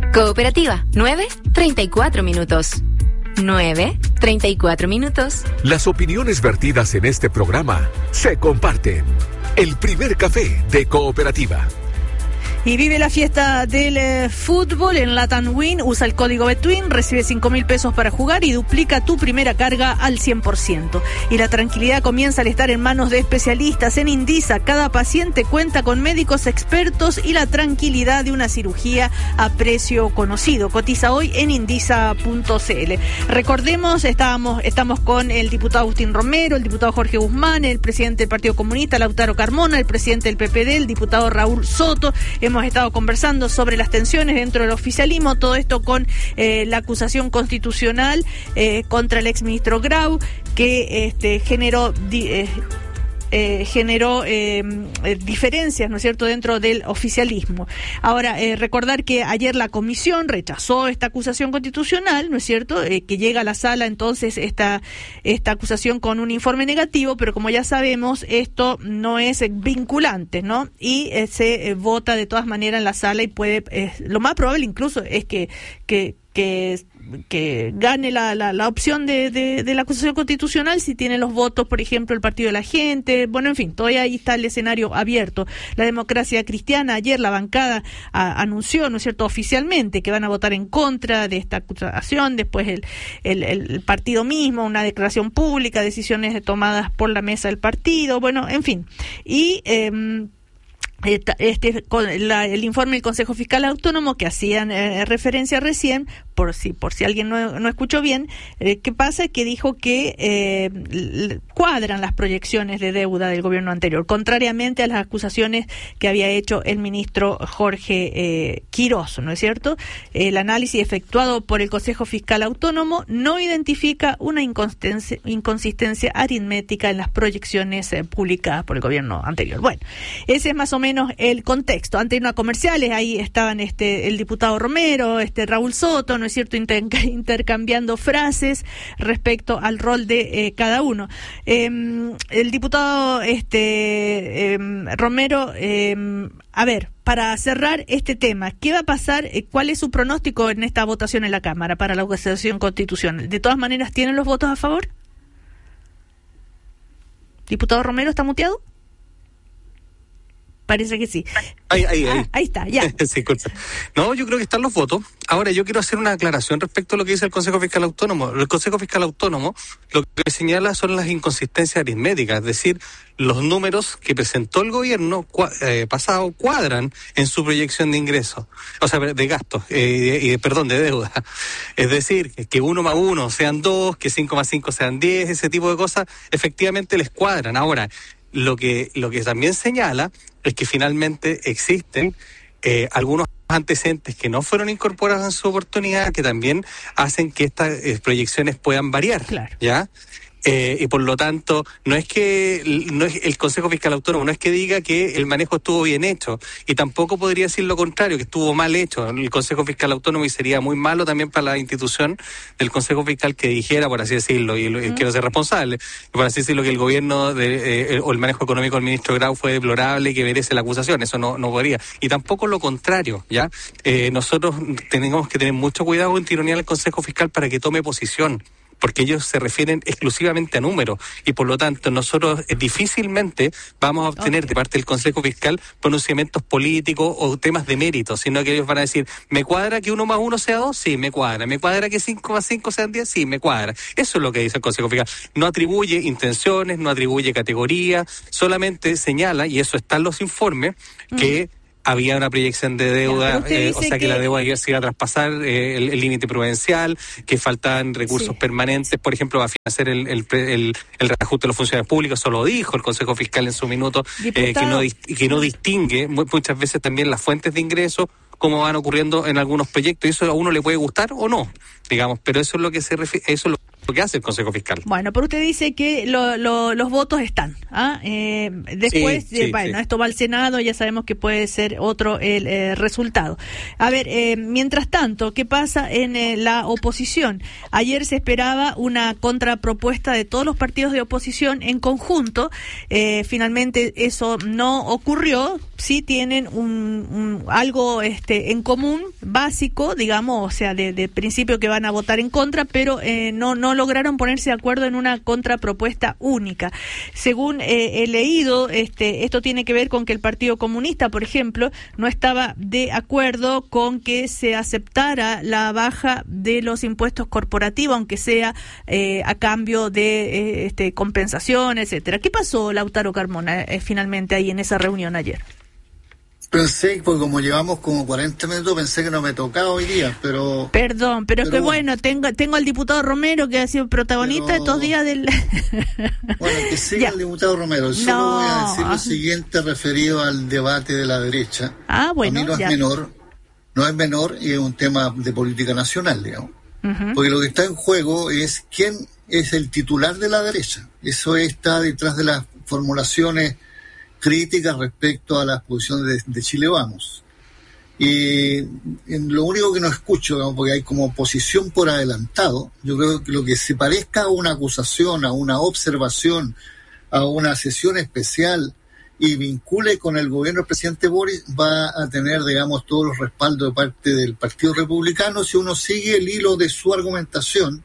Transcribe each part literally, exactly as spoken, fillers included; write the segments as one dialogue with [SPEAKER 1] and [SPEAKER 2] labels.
[SPEAKER 1] Cooperativa, nueve treinta y cuatro minutos. nueve treinta y cuatro minutos.
[SPEAKER 2] Las opiniones vertidas en este programa se comparten. El primer café de Cooperativa.
[SPEAKER 3] Y vive la fiesta del eh, fútbol en Latam Win. Usa el código Betwin, recibe cinco mil pesos para jugar y duplica tu primera carga al cien por ciento. Y la tranquilidad comienza al estar en manos de especialistas. En Indisa, cada paciente cuenta con médicos expertos y la tranquilidad de una cirugía a precio conocido. Cotiza hoy en indisa punto c l. Recordemos, estábamos, estamos con el diputado Agustín Romero, el diputado Jorge Guzmán, el presidente del Partido Comunista, Lautaro Carmona, el presidente del P P D, el diputado Raúl Soto. Hemos estado conversando sobre las tensiones dentro del oficialismo, todo esto con eh, la acusación constitucional eh, contra el exministro Grau, que este, generó... Di, eh, Eh, generó eh, eh, diferencias, ¿no es cierto?, dentro del oficialismo. Ahora, eh, recordar que ayer la comisión rechazó esta acusación constitucional, ¿no es cierto?, eh, que llega a la sala entonces esta, esta acusación con un informe negativo, pero como ya sabemos, esto no es vinculante, ¿no?, y eh, se eh, vota de todas maneras en la sala y puede, eh, lo más probable incluso es que, que, que que gane la, la, la opción de, de, de la acusación constitucional si tiene los votos, por ejemplo, el Partido de la Gente. Bueno, en fin, todavía ahí está el escenario abierto. La Democracia Cristiana, ayer la bancada a, anunció, ¿no es cierto?, oficialmente que van a votar en contra de esta acusación, después el, el, el partido mismo, una declaración pública, decisiones tomadas por la mesa del partido, bueno, en fin. Y... Eh, Este, la, el informe del Consejo Fiscal Autónomo que hacían eh, referencia recién, por si por si alguien no, no escuchó bien, eh, ¿qué pasa? Que dijo que eh, cuadran las proyecciones de deuda del gobierno anterior, contrariamente a las acusaciones que había hecho el ministro Jorge eh, Quirós, ¿no es cierto? El análisis efectuado por el Consejo Fiscal Autónomo no identifica una inconsistencia, inconsistencia aritmética en las proyecciones eh, publicadas por el gobierno anterior. Bueno, ese es más o menos el contexto. Antes de una comerciales, ahí estaban este el diputado Romero, este Raúl Soto, ¿no es cierto?, Inter- intercambiando frases respecto al rol de eh, cada uno. Eh, el diputado este eh, Romero, eh, a ver, para cerrar este tema, ¿qué va a pasar? Eh, ¿Cuál es su pronóstico en esta votación en la Cámara para la acusación constitucional? ¿De todas maneras tienen los votos a favor? ¿Diputado Romero está muteado? Parece que sí.
[SPEAKER 4] Ahí, ahí, ahí.
[SPEAKER 3] Ah, ahí está, ya.
[SPEAKER 4] Sí, no, yo creo que están los votos. Ahora, yo quiero hacer una aclaración respecto a lo que dice el Consejo Fiscal Autónomo. El Consejo Fiscal Autónomo lo que señala son las inconsistencias aritméticas, es decir, los números que presentó el gobierno cua- eh, pasado cuadran en su proyección de ingresos, o sea, de gastos, eh, y de, perdón, de deuda. Es decir, que uno más uno sean dos, que cinco más cinco sean diez, ese tipo de cosas, efectivamente les cuadran. Ahora, lo que, lo que también señala es que finalmente existen eh, algunos antecedentes que no fueron incorporados en su oportunidad, que también hacen que estas eh, proyecciones puedan variar,
[SPEAKER 3] claro.
[SPEAKER 4] ¿ya? Eh, y por lo tanto, no es que no es el Consejo Fiscal Autónomo no es que diga que el manejo estuvo bien hecho, y tampoco podría decir lo contrario, que estuvo mal hecho el Consejo Fiscal Autónomo, y sería muy malo también para la institución del Consejo Fiscal que dijera, por así decirlo, y lo, uh-huh. quiero ser responsable, por así decirlo, que el gobierno de, eh, o el manejo económico del ministro Grau fue deplorable y que merece la acusación. Eso no, no podría. Y tampoco lo contrario, ¿ya? Eh, nosotros tenemos que tener mucho cuidado en tironear al Consejo Fiscal para que tome posición, porque ellos se refieren exclusivamente a números, y por lo tanto nosotros eh, difícilmente vamos a obtener okay. de parte del Consejo Fiscal pronunciamientos políticos o temas de mérito, sino que ellos van a decir, ¿me cuadra que uno más uno sea dos? Sí, me cuadra. ¿Me cuadra que cinco más cinco sean diez? Sí, me cuadra. Eso es lo que dice el Consejo Fiscal. No atribuye intenciones, no atribuye categoría, solamente señala, y eso está en los informes, mm. que había una proyección de deuda, eh, o sea que, que la deuda se iba a traspasar eh, el límite prudencial, que faltaban recursos sí. permanentes, por ejemplo, a financiar el, el, el, el reajuste de los funcionarios públicos. Eso lo dijo el Consejo Fiscal en su minuto, eh, que, no, que no distingue muchas veces también las fuentes de ingresos, como van ocurriendo en algunos proyectos, y eso a uno le puede gustar o no, digamos, pero eso es lo que se refiere, eso es lo que hace el Consejo Fiscal.
[SPEAKER 3] Bueno, pero usted dice que lo, lo, los votos están. ¿ah? Eh, después,
[SPEAKER 4] sí, sí,
[SPEAKER 3] eh, bueno,
[SPEAKER 4] sí.
[SPEAKER 3] esto va al Senado, ya sabemos que puede ser otro el eh, resultado. A ver, eh, mientras tanto, ¿qué pasa en eh, la oposición? Ayer se esperaba una contrapropuesta de todos los partidos de oposición en conjunto. Eh, finalmente eso no ocurrió. Sí tienen un, un algo este en común, básico, digamos, o sea, de, de principio que van a votar en contra, pero eh, no no lograron ponerse de acuerdo en una contrapropuesta única. Según eh, he leído, este esto tiene que ver con que el Partido Comunista, por ejemplo, no estaba de acuerdo con que se aceptara la baja de los impuestos corporativos, aunque sea eh, a cambio de eh, este compensación, etcétera. ¿Qué pasó, Lautaro Carmona, eh, finalmente ahí en esa reunión ayer?
[SPEAKER 5] Pensé, porque como llevamos como cuarenta minutos, pensé que no me tocaba hoy día, pero...
[SPEAKER 3] Perdón, pero, pero es que bueno,
[SPEAKER 5] bueno,
[SPEAKER 3] tengo tengo al diputado Romero, que ha sido protagonista
[SPEAKER 5] pero...
[SPEAKER 3] estos días del...
[SPEAKER 5] Bueno, que siga el diputado Romero. Solo
[SPEAKER 3] no.
[SPEAKER 5] voy a decir lo siguiente referido al debate de la derecha.
[SPEAKER 3] Ah, bueno,
[SPEAKER 5] a mí no
[SPEAKER 3] ya.
[SPEAKER 5] es menor, no es menor y es un tema de política nacional, digamos.
[SPEAKER 3] Uh-huh.
[SPEAKER 5] Porque lo que está en juego es quién es el titular de la derecha. Eso está detrás de las formulaciones críticas respecto a las posiciones de, de Chile Vamos. Y en lo único que no escucho, digamos, porque hay como oposición por adelantado, yo creo que lo que se parezca a una acusación, a una observación, a una sesión especial y vincule con el gobierno del presidente Boris, va a tener, digamos, todos los respaldos de parte del Partido Republicano si uno sigue el hilo de su argumentación,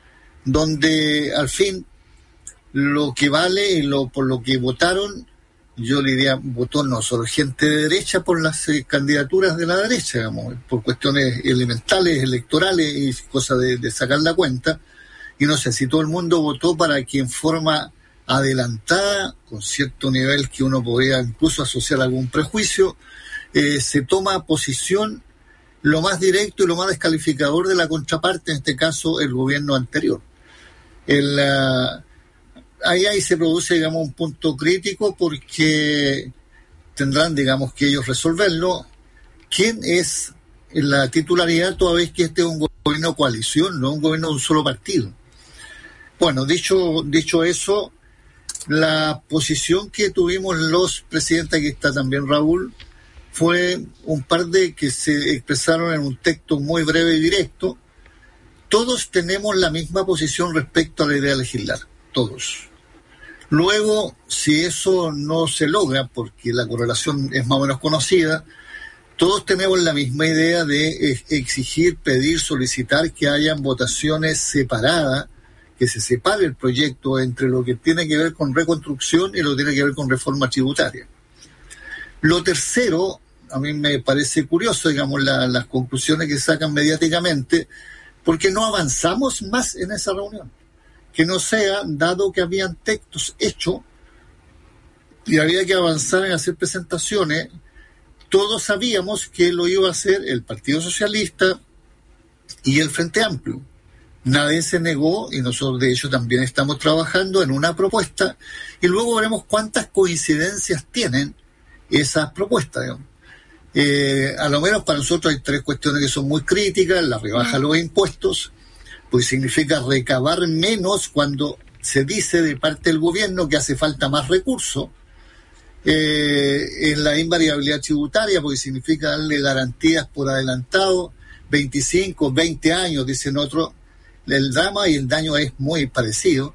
[SPEAKER 5] donde al fin lo que vale y lo por lo que votaron, yo le diría, votó no solo gente de derecha por las eh, candidaturas de la derecha, digamos, por cuestiones elementales, electorales y cosas de, de sacar la cuenta, y no sé si todo el mundo votó para que en forma adelantada, con cierto nivel que uno podría incluso asociar algún prejuicio, eh, se toma posición lo más directo y lo más descalificador de la contraparte, en este caso el gobierno anterior. El... Uh, Ahí, ahí se produce, digamos, un punto crítico porque tendrán, digamos, que ellos resolverlo. ¿Quién es la titularidad toda vez que este es un gobierno de coalición, no un gobierno de un solo partido? Bueno, dicho, dicho eso, la posición que tuvimos los presidentes, aquí está también Raúl, fue un par de que se expresaron en un texto muy breve y directo. Todos tenemos la misma posición respecto a la idea de legislar, todos. Luego, si eso no se logra, porque la correlación es más o menos conocida, todos tenemos la misma idea de exigir, pedir, solicitar que hayan votaciones separadas, que se separe el proyecto entre lo que tiene que ver con reconstrucción y lo que tiene que ver con reforma tributaria. Lo tercero, a mí me parece curioso, digamos, la, las conclusiones que sacan mediáticamente, porque no avanzamos más en esa reunión. Que no sea, dado que habían textos hechos y había que avanzar en hacer presentaciones, todos sabíamos que lo iba a hacer el Partido Socialista y el Frente Amplio. Nadie se negó y nosotros de hecho también estamos trabajando en una propuesta y luego veremos cuántas coincidencias tienen esas propuestas, digamos. Eh, a lo menos para nosotros hay tres cuestiones que son muy críticas: la rebaja de los impuestos, pues significa recabar menos cuando se dice de parte del gobierno que hace falta más recursos. Eh, en la invariabilidad tributaria, porque significa darle garantías por adelantado, veinticinco, veinte años, dicen otros. El drama y el daño es muy parecido.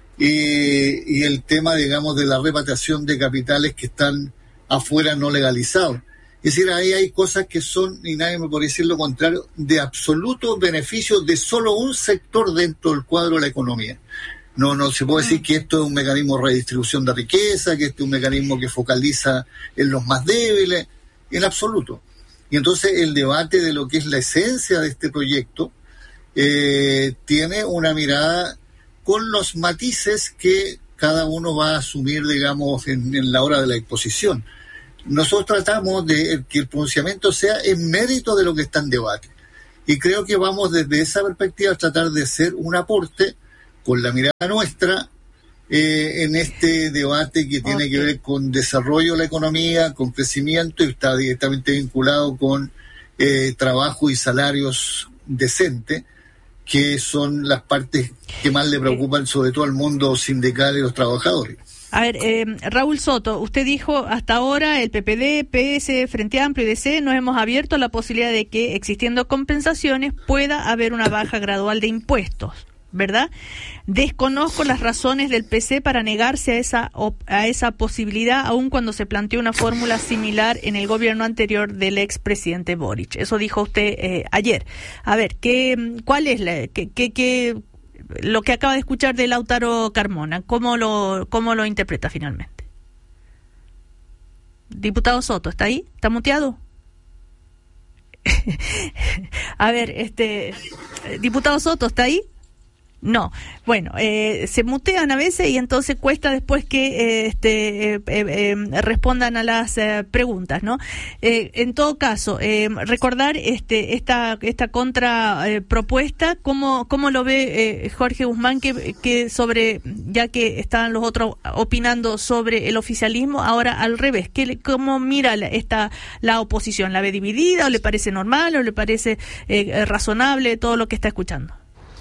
[SPEAKER 5] Y, y el tema, digamos, de la repatriación de capitales que están afuera no legalizados. Es decir, ahí hay cosas que son, y nadie me puede decir lo contrario, de absoluto beneficio de solo un sector dentro del cuadro de la economía. No, no se puede decir que esto es un mecanismo de redistribución de riqueza, que este es un mecanismo que focaliza en los más débiles, en absoluto. Y entonces el debate de lo que es la esencia de este proyecto eh, tiene una mirada con los matices que cada uno va a asumir, digamos, en, en la hora de la exposición. Nosotros tratamos de que el pronunciamiento sea en mérito de lo que está en debate. Y creo que vamos desde esa perspectiva a tratar de hacer un aporte con la mirada nuestra eh, en este debate que tiene okay. que ver con desarrollo de la economía, con crecimiento, y está directamente vinculado con eh, trabajo y salarios decentes. que son las partes que más le preocupan, sobre todo al mundo sindical y los trabajadores.
[SPEAKER 3] A ver, eh, Raúl Soto, usted dijo hasta ahora el P P D, P S, Frente Amplio y D C nos hemos abierto a la posibilidad de que, existiendo compensaciones, pueda haber una baja gradual de impuestos, ¿verdad? Desconozco las razones del P C para negarse a esa a esa posibilidad, aun cuando se planteó una fórmula similar en el gobierno anterior del expresidente Boric. Eso dijo usted eh, ayer. A ver, ¿qué, cuál es la, qué, qué, qué, lo que acaba de escuchar de Lautaro Carmona? ¿Cómo lo, cómo lo interpreta finalmente? Diputado Soto, ¿está ahí? ¿Está muteado? A ver, este, diputado Soto, ¿está ahí? No, bueno, eh, se mutean a veces y entonces cuesta después que eh, este, eh, eh, respondan a las eh, preguntas, ¿no? Eh, en todo caso, eh, recordar este esta esta contra eh, propuesta, ¿cómo, cómo lo ve eh, Jorge Guzmán, que, que sobre, ya que están los otros opinando sobre el oficialismo, ahora al revés, ¿qué, cómo mira la, esta la oposición? ¿La ve dividida o le parece normal o le parece eh, razonable todo lo que está escuchando?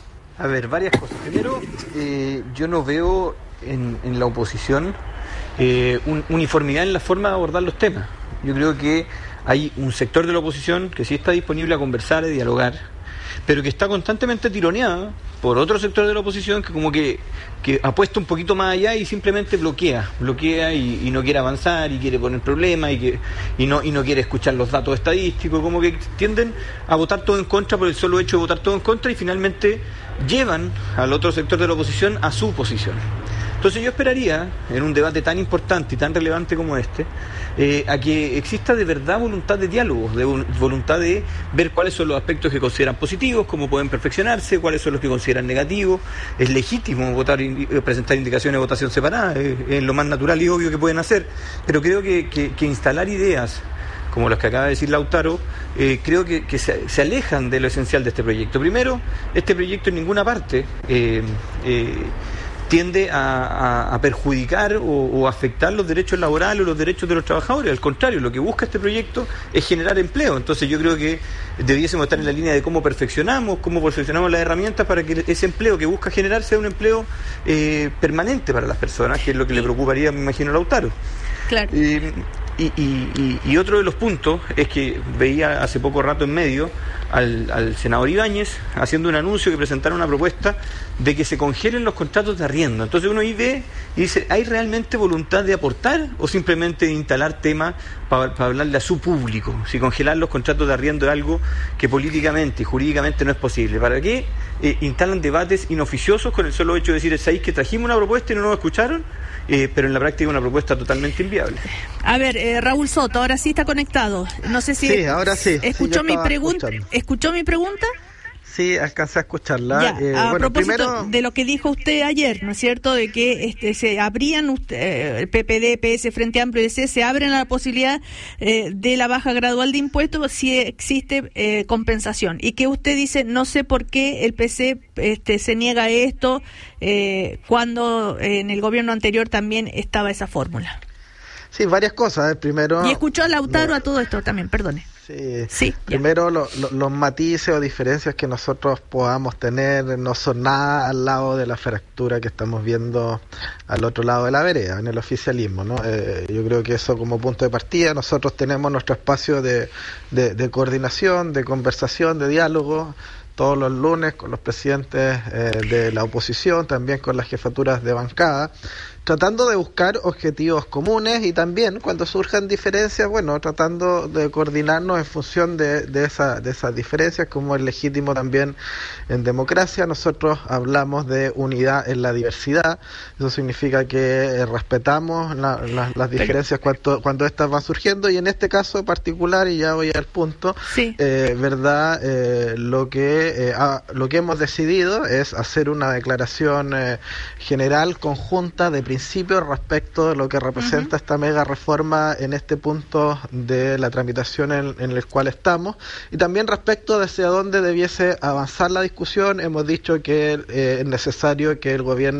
[SPEAKER 6] A ver, varias cosas. Primero, eh, yo no veo en, en la oposición eh, un, uniformidad en la forma de abordar los temas. Yo creo que hay un sector de la oposición que sí está disponible a conversar, a dialogar, pero que está constantemente tironeada por otro sector de la oposición que como que, que apuesta un poquito más allá y simplemente bloquea, bloquea y, y no quiere avanzar y quiere poner problemas y, que, y, no, y no quiere escuchar los datos estadísticos, como que tienden a votar todo en contra por el solo hecho de votar todo en contra y finalmente llevan al otro sector de la oposición a su posición. Entonces yo esperaría, en un debate tan importante y tan relevante como este, eh, a que exista de verdad voluntad de diálogo, de voluntad de ver cuáles son los aspectos que consideran positivos, cómo pueden perfeccionarse, cuáles son los que consideran negativos. Es legítimo votar, presentar indicaciones de votación separada, es, es lo más natural y obvio que pueden hacer, pero creo que, que, que instalar ideas como las que acaba de decir Lautaro, eh, creo que, que se, se alejan de lo esencial de este proyecto. Primero, este proyecto en ninguna parte eh, eh, tiende a, a, a perjudicar o, o afectar los derechos laborales o los derechos de los trabajadores. Al contrario, lo que busca este proyecto es generar empleo. Entonces yo creo que debiésemos estar en la línea de cómo perfeccionamos, cómo perfeccionamos las herramientas para que ese empleo que busca generar sea un empleo eh, permanente para las personas, que es lo que le preocuparía, me imagino, a Lautaro.
[SPEAKER 3] Claro.
[SPEAKER 6] Eh, Y, y, y otro de los puntos es que veía hace poco rato en medio al, al senador Ibáñez haciendo un anuncio que presentara una propuesta de que se congelen los contratos de arriendo. Entonces uno ahí ve y dice, ¿hay realmente voluntad de aportar o simplemente de instalar temas para, para hablarle a su público? Si congelar los contratos de arriendo es algo que políticamente y jurídicamente no es posible, ¿para qué eh, instalan debates inoficiosos con el solo hecho de decir, ¿sabéis que trajimos una propuesta y no nos escucharon? Eh, pero en la práctica una propuesta totalmente inviable.
[SPEAKER 3] A ver, eh, Raúl Soto, ahora sí está conectado. No sé si
[SPEAKER 7] sí, ahora sí.
[SPEAKER 3] escuchó
[SPEAKER 7] sí,
[SPEAKER 3] mi pregunta. ¿Escuchó mi pregunta?
[SPEAKER 7] Sí, alcancé a escucharla.
[SPEAKER 3] Ya,
[SPEAKER 7] eh,
[SPEAKER 3] a
[SPEAKER 7] bueno,
[SPEAKER 3] propósito
[SPEAKER 7] primero...
[SPEAKER 3] de lo que dijo usted ayer, ¿no es cierto? De que este, se abrían, usted, eh, el P P D, P S, Frente Amplio y D C, se abren a la posibilidad eh, de la baja gradual de impuestos si existe eh, compensación. Y que usted dice, no sé por qué el P C este, se niega a esto eh, cuando en el gobierno anterior también estaba esa fórmula.
[SPEAKER 7] Sí, varias cosas. Primero...
[SPEAKER 3] Y escuchó a Lautaro
[SPEAKER 7] no.
[SPEAKER 3] a todo esto también, perdone.
[SPEAKER 7] Sí,
[SPEAKER 3] sí
[SPEAKER 7] primero lo, lo, los matices o diferencias que nosotros podamos tener no son nada al lado de la fractura que estamos viendo al otro lado de la vereda, en el oficialismo, ¿no? Eh, yo creo que eso como punto de partida, nosotros tenemos nuestro espacio de, de, de coordinación, de conversación, de diálogo, todos los lunes con los presidentes eh, de la oposición, también con las jefaturas de bancada, tratando de buscar objetivos comunes y también cuando surjan diferencias, bueno, tratando de coordinarnos en función de, de, esa, de esas diferencias, como es legítimo también en democracia. Nosotros hablamos de unidad en la diversidad, eso significa que eh, respetamos la, la, las diferencias cuando, cuando estas van surgiendo, y en este caso particular, y ya voy al punto,
[SPEAKER 3] sí.
[SPEAKER 7] eh, verdad, eh, lo que eh, ha, lo que hemos decidido es hacer una declaración eh, general conjunta de principios respecto de lo que representa uh-huh. esta mega reforma en este punto de la tramitación en, en el cual estamos, y también respecto de hacia dónde debiese avanzar la discusión. Hemos dicho que eh, es necesario que el gobierno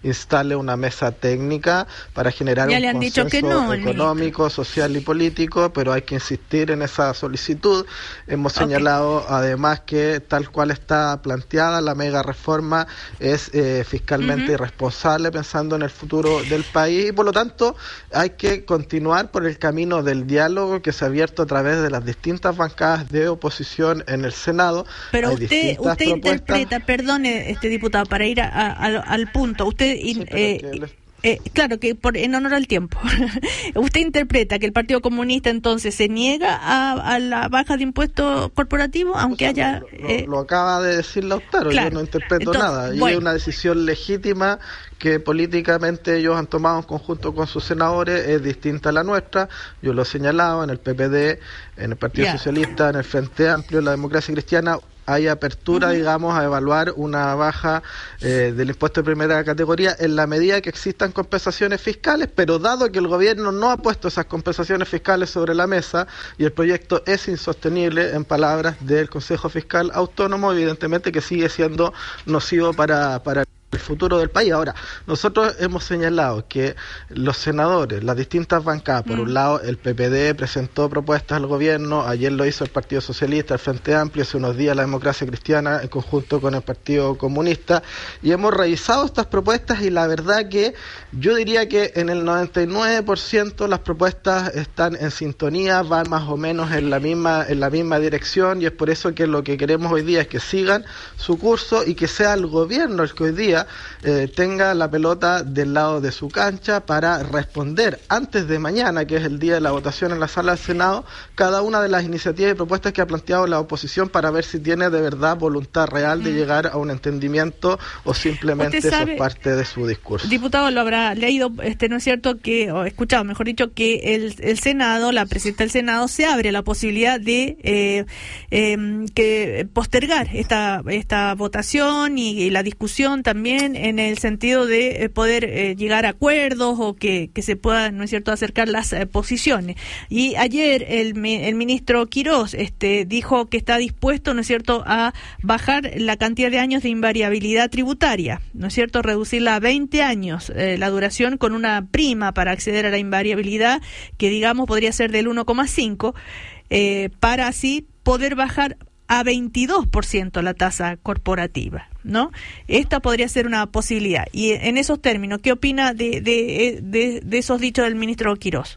[SPEAKER 7] instale una mesa técnica para generar
[SPEAKER 3] ya
[SPEAKER 7] un
[SPEAKER 3] le han
[SPEAKER 7] consenso
[SPEAKER 3] dicho que no,
[SPEAKER 7] económico, social y político, pero hay que insistir en esa solicitud. Hemos okay. señalado además que tal cual está planteada la mega reforma es eh, fiscalmente uh-huh. irresponsable pensando en el futuro del país y por lo tanto hay que continuar por el camino del diálogo que se ha abierto a través de las distintas bancadas de oposición en el Senado.
[SPEAKER 3] Pero
[SPEAKER 7] hay
[SPEAKER 3] usted usted interpreta, perdone este diputado, para ir a, a, al punto, usted sí, eh, Eh, claro que por en honor al tiempo. ¿Usted interpreta que el Partido Comunista entonces se niega a, a la baja de impuestos corporativos, aunque o sea, haya...
[SPEAKER 7] Lo,
[SPEAKER 3] eh,
[SPEAKER 7] lo acaba de decir Lautaro, claro. Yo no interpreto entonces, nada. Y bueno. Es una decisión legítima que políticamente ellos han tomado en conjunto con sus senadores, es distinta a la nuestra. Yo lo he señalado en el P P D, en el Partido yeah. Socialista, en el Frente Amplio, en la Democracia Cristiana. Hay apertura, uh-huh. digamos, a evaluar una baja eh, del impuesto de primera categoría en la medida que existan compensaciones fiscales, pero dado que el gobierno no ha puesto esas compensaciones fiscales sobre la mesa y el proyecto es insostenible, en palabras del Consejo Fiscal Autónomo, evidentemente que sigue siendo nocivo para... para el futuro del país. Ahora, nosotros hemos señalado que los senadores, las distintas bancadas, por mm. un lado el P P D presentó propuestas al gobierno, ayer lo hizo el Partido Socialista, el Frente Amplio, hace unos días la Democracia Cristiana en conjunto con el Partido Comunista, y hemos revisado estas propuestas y la verdad que yo diría que en el noventa y nueve por ciento las propuestas están en sintonía, van más o menos en la misma en la misma dirección, y es por eso que lo que queremos hoy día es que sigan su curso y que sea el gobierno el que hoy día Eh, tenga la pelota del lado de su cancha para responder antes de mañana, que es el día de la votación en la sala del Senado, cada una de las iniciativas y propuestas que ha planteado la oposición para ver si tiene de verdad voluntad real de mm. llegar a un entendimiento o simplemente eso es parte de su discurso.
[SPEAKER 3] Diputado, lo habrá leído, este, ¿no es cierto? que o escuchado, mejor dicho, que el, el Senado, la presidenta del Senado, se abre la posibilidad de eh, eh, que postergar esta, esta votación y, y la discusión también en el sentido de poder eh, llegar a acuerdos o que, que se puedan, ¿no es cierto?, acercar las eh, posiciones. Y ayer el, el ministro Quirós este, dijo que está dispuesto, ¿no es cierto?, a bajar la cantidad de años de invariabilidad tributaria, ¿no es cierto?, reducirla a veinte años, eh, la duración con una prima para acceder a la invariabilidad que, digamos, podría ser del uno coma cinco, eh, para así poder bajar a veintidós por ciento la tasa corporativa, ¿no? Esta podría ser una posibilidad. Y en esos términos, ¿qué opina de, de, de, de esos dichos del ministro Quirós?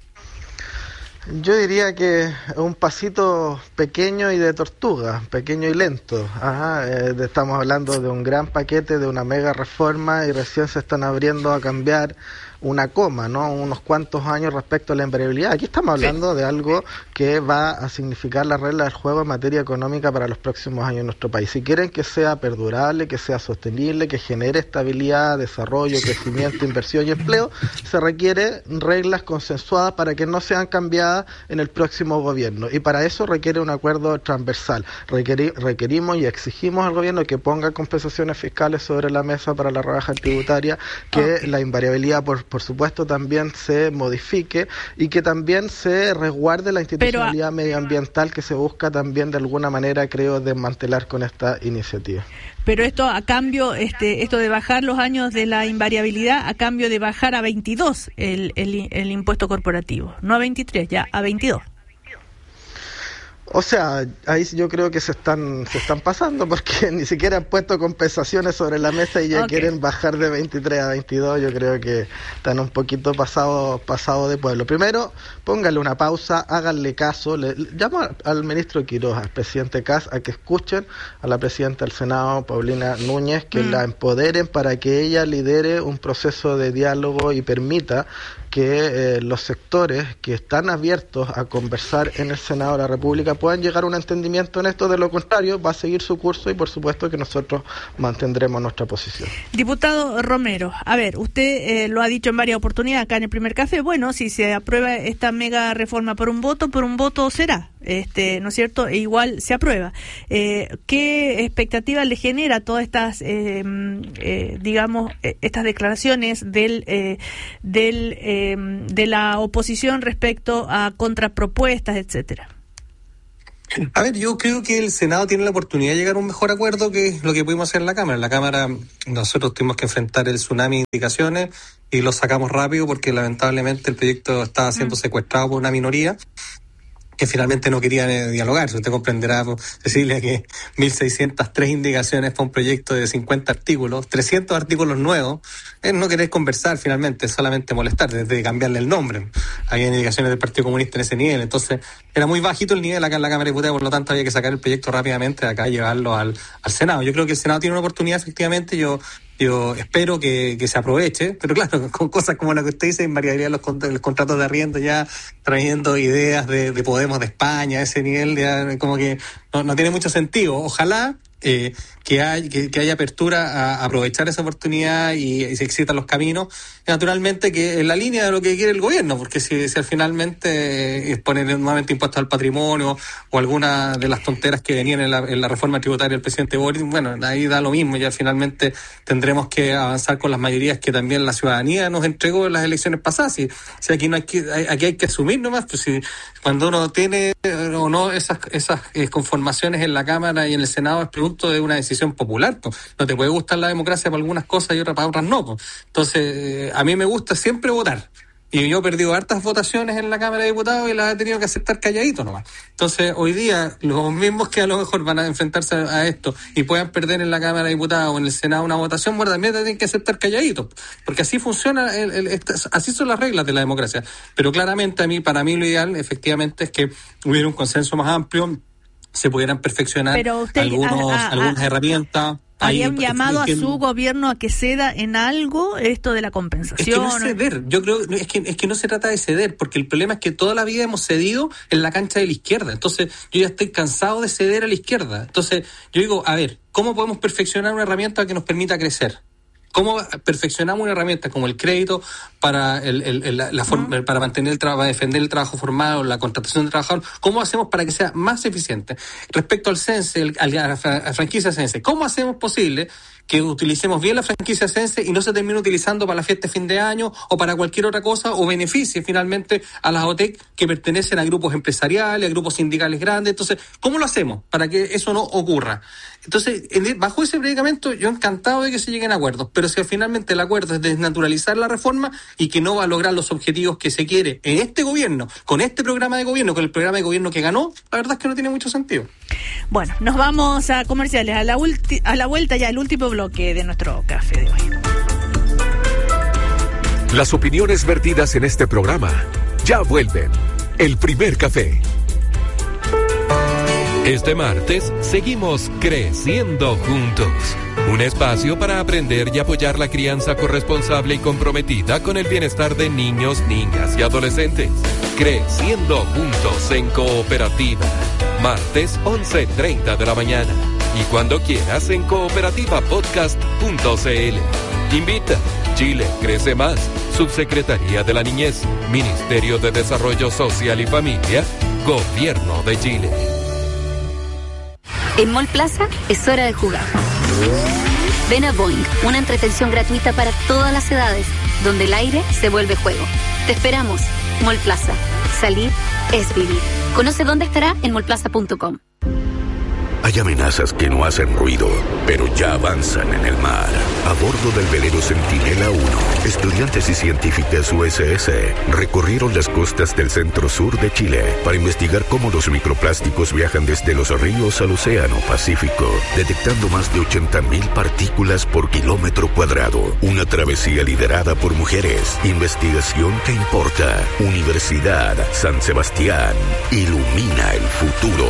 [SPEAKER 7] Yo diría que es un pasito pequeño y de tortuga, pequeño y lento. Ajá, eh, estamos hablando de un gran paquete, de una mega reforma y recién se están abriendo a cambiar una coma, ¿no? Unos cuantos años respecto a la invariabilidad. Aquí estamos hablando sí. de algo que va a significar la regla del juego en materia económica para los próximos años en nuestro país. Si quieren que sea perdurable, que sea sostenible, que genere estabilidad, desarrollo, crecimiento, inversión y empleo, se requiere reglas consensuadas para que no sean cambiadas en el próximo gobierno. Y para eso requiere un acuerdo transversal. Requeri- requerimos y exigimos al gobierno que ponga compensaciones fiscales sobre la mesa para la rebaja tributaria, que okay. la invariabilidad por por supuesto también se modifique y que también se resguarde la institucionalidad Pero, medioambiental que se busca también de alguna manera, creo, desmantelar con esta iniciativa.
[SPEAKER 3] Pero esto a cambio, este, esto de bajar los años de la invariabilidad, a cambio de bajar a veintidós el, el, el impuesto corporativo, no a veintitrés, ya a veintidós.
[SPEAKER 7] O sea, ahí yo creo que se están se están pasando porque ni siquiera han puesto compensaciones sobre la mesa y ya okay. quieren bajar de veintitrés a veintidós. Yo creo que están un poquito pasado pasado de pueblo. Primero, póngale una pausa, háganle caso. Le, llamo al ministro Quirós, al presidente Kast, a que escuchen a la presidenta del Senado, Paulina Núñez, que mm. la empoderen para que ella lidere un proceso de diálogo y permita que eh, los sectores que están abiertos a conversar en el Senado de la República puedan llegar a un entendimiento en esto. De lo contrario, va a seguir su curso y por supuesto que nosotros mantendremos nuestra posición.
[SPEAKER 3] Diputado Romero, a ver, usted eh, lo ha dicho en varias oportunidades acá en el primer café, bueno, si se aprueba esta mega reforma por un voto, por un voto será, este, ¿no es cierto? E igual se aprueba. Eh, ¿Qué expectativas le genera todas estas, eh, eh, digamos, eh, estas declaraciones del, eh, del eh, de la oposición respecto a contrapropuestas, etcétera?
[SPEAKER 4] A ver, yo creo que el Senado tiene la oportunidad de llegar a un mejor acuerdo que lo que pudimos hacer en la Cámara. En la Cámara nosotros tuvimos que enfrentar el tsunami de indicaciones y lo sacamos rápido porque lamentablemente el proyecto estaba siendo secuestrado por una minoría que finalmente no quería dialogar. Usted comprenderá, Cecilia, que mil seiscientas tres indicaciones para un proyecto de cincuenta artículos, trescientos artículos nuevos, es no querer conversar finalmente, solamente molestar, desde cambiarle el nombre. Había indicaciones del Partido Comunista en ese nivel, entonces era muy bajito el nivel acá en la Cámara de Diputados, por lo tanto había que sacar el proyecto rápidamente de acá y llevarlo al, al Senado. Yo creo que el Senado tiene una oportunidad, efectivamente, yo Yo espero que, que se aproveche, pero claro, con cosas como la que usted dice, invariaría los, cont- los contratos de arriendo ya trayendo ideas de, de Podemos de España, ese nivel, ya como que no, no tiene mucho sentido. Ojalá eh, que, hay, que, que haya apertura a aprovechar esa oportunidad y, y se excitan los caminos, y naturalmente que en la línea de lo que quiere el gobierno, porque si, si al finalmente eh, poner nuevamente impuestos al patrimonio o alguna de las tonteras que venían en la, en la reforma tributaria del presidente Boric, bueno, ahí da lo mismo, ya finalmente tendremos que avanzar con las mayorías que también la ciudadanía nos entregó en las elecciones pasadas. Y, si aquí no hay que, aquí hay que asumir nomás, pues si cuando uno tiene o no esas esas eh, conformaciones en la Cámara y en el Senado es producto de una decisión popular, pues. No te puede gustar la democracia para algunas cosas y otras para otras no, pues. Entonces, eh, a mí me gusta siempre votar. Y yo he perdido hartas votaciones en la Cámara de Diputados y las he tenido que aceptar calladito nomás. Entonces, hoy día, los mismos que a lo mejor van a enfrentarse a esto y puedan perder en la Cámara de Diputados o en el Senado una votación, bueno, también tienen que aceptar calladito. Porque así funciona, el, el, el, así son las reglas de la democracia. Pero claramente, a mí, para mí lo ideal, efectivamente, es que hubiera un consenso más amplio, se pudieran perfeccionar usted, algunos, a, a, algunas a, herramientas.
[SPEAKER 3] ¿Había un llamado a su gobierno a que ceda en algo esto de la compensación?
[SPEAKER 4] Es que no es ceder, yo creo es que, es que no se trata de ceder, porque el problema es que toda la vida hemos cedido en la cancha de la izquierda, entonces yo ya estoy cansado de ceder a la izquierda. Entonces yo digo, a ver, ¿cómo podemos perfeccionar una herramienta que nos permita crecer? ¿Cómo perfeccionamos una herramienta como el crédito para el, el, el, la, la forma, uh-huh. para mantener el trabajo, para defender el trabajo formal, la contratación de trabajadores? ¿Cómo hacemos para que sea más eficiente? Respecto al Sense, el, a la franquicia Sense, ¿cómo hacemos posible que utilicemos bien la franquicia Sense y no se termine utilizando para la fiesta de fin de año o para cualquier otra cosa, o beneficie finalmente a las O T E C que pertenecen a grupos empresariales, a grupos sindicales grandes? Entonces, ¿cómo lo hacemos para que eso no ocurra? Entonces, bajo ese predicamento, yo encantado de que se lleguen a acuerdos, pero si finalmente el acuerdo es desnaturalizar la reforma y que no va a lograr los objetivos que se quiere en este gobierno, con este programa de gobierno, con el programa de gobierno que ganó, la verdad es que no tiene mucho sentido.
[SPEAKER 3] Bueno, nos vamos a comerciales, a la, ulti- a la vuelta ya el último bloque de nuestro café de hoy.
[SPEAKER 2] Las opiniones vertidas en este programa ya vuelven. El primer café.
[SPEAKER 8] Este martes seguimos creciendo juntos. Un espacio para aprender y apoyar la crianza corresponsable y comprometida con el bienestar de niños, niñas y adolescentes. Creciendo juntos en Cooperativa. Martes once treinta de la mañana. Y cuando quieras en cooperativa podcast punto c l. Invita. Chile crece más. Subsecretaría de la Niñez. Ministerio de Desarrollo Social y Familia. Gobierno de Chile.
[SPEAKER 9] En Mall Plaza es hora de jugar. Ven a Boing, una entretención gratuita para todas las edades, donde el aire se vuelve juego. Te esperamos. Mall Plaza. Salir es vivir. Conoce dónde estará en mall plaza punto com.
[SPEAKER 10] Hay amenazas que no hacen ruido, pero ya avanzan en el mar. A bordo del velero Centinela uno, estudiantes y científicas U S S recorrieron las costas del centro-sur de Chile para investigar cómo los microplásticos viajan desde los ríos al océano Pacífico, detectando más de ochenta mil partículas por kilómetro cuadrado. Una travesía liderada por mujeres. Investigación que importa. Universidad San Sebastián. Ilumina el futuro.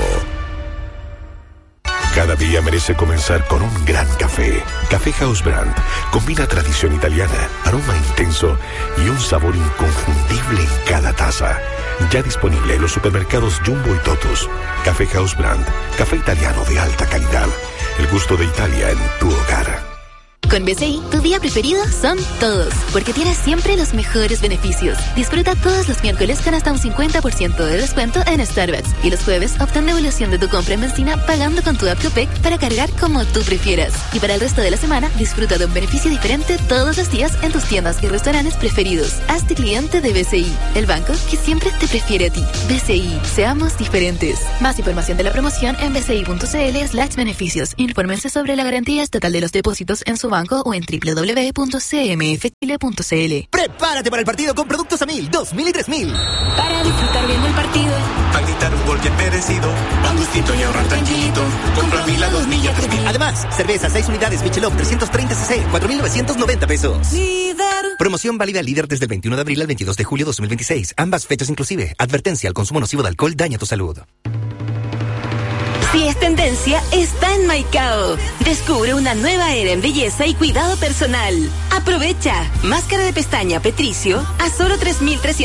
[SPEAKER 11] Cada día merece comenzar con un gran café. Café House Brand combina tradición italiana, aroma intenso y un sabor inconfundible en cada taza. Ya disponible en los supermercados Jumbo y Totus. Café House Brand, café italiano de alta calidad. El gusto de Italia en tu hogar.
[SPEAKER 12] Con B C I, tu día preferido son todos, porque tienes siempre los mejores beneficios. Disfruta todos los miércoles con hasta un cincuenta por ciento de descuento en Starbucks y los jueves obtén devolución de tu compra en benzina pagando con tu app Copec para cargar como tú prefieras. Y para el resto de la semana, disfruta de un beneficio diferente todos los días en tus tiendas y restaurantes preferidos. Hazte cliente de B C I, el banco que siempre te prefiere a ti. B C I, seamos diferentes. Más información de la promoción en bci.cl slash beneficios. Infórmense sobre la garantía estatal de los depósitos en su banco o en doble u doble u doble u punto c m f chile punto c l.
[SPEAKER 13] Prepárate para el partido con productos a mil, dos mil y tres mil.
[SPEAKER 14] Para disfrutar viendo el partido.
[SPEAKER 15] Para gritar un gol bien merecido. Pan gustito y ahorrar tranquilito. Compra mil a dos mil y a tres mil.
[SPEAKER 13] Además, cerveza seis unidades Michelob trescientos treinta centilitros, cuatro mil novecientos noventa pesos.
[SPEAKER 14] Líder.
[SPEAKER 13] Promoción válida líder desde el veintiuno de abril al veintidós de julio de dos mil veintiséis. Ambas fechas inclusive. Advertencia: el consumo nocivo de alcohol daña tu salud.
[SPEAKER 14] Si es tendencia, está en Maicao. Descubre una nueva era en belleza y cuidado personal. Aprovecha. Máscara de pestaña Petricio a solo tres mil trescientos